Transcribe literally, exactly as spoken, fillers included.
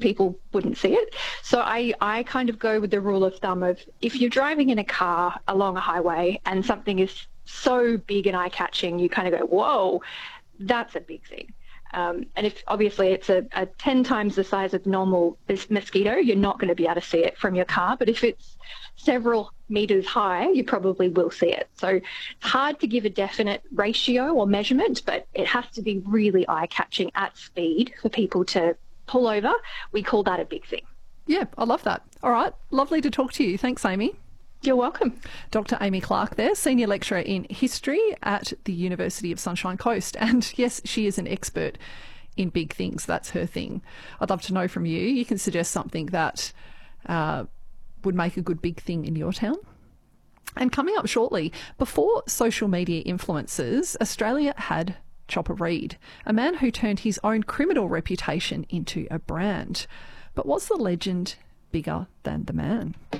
people wouldn't see it. So I, I kind of go with the rule of thumb of if you're driving in a car along a highway and something is so big and eye-catching, you kind of go, whoa, that's a big thing. Um, and if obviously it's a, a ten times the size of normal mosquito, you're not going to be able to see it from your car. But if it's several meters high, you probably will see it. So it's hard to give a definite ratio or measurement, but it has to be really eye-catching at speed for people to pull over. We call that a big thing. Yeah, I love that. All right, lovely to talk to you. Thanks, Amy. You're welcome. Doctor Amy Clark there, Senior Lecturer in History at the University of Sunshine Coast. And yes, she is an expert in big things. That's her thing. I'd love to know from you. You can suggest something that uh, would make a good big thing in your town. And coming up shortly, before social media influencers, Australia had Chopper Read, a man who turned his own criminal reputation into a brand. But was the legend bigger than the man?